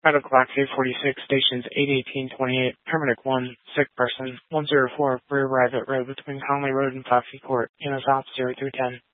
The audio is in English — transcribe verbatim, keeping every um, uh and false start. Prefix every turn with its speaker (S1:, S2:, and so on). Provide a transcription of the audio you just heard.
S1: Vital Clock eight forty-six, stations eight eighteen twenty-eight, paramedic one, sick person, one zero four, rear arrive at road between Conley Road and Foxy Court, E M S off zero three ten.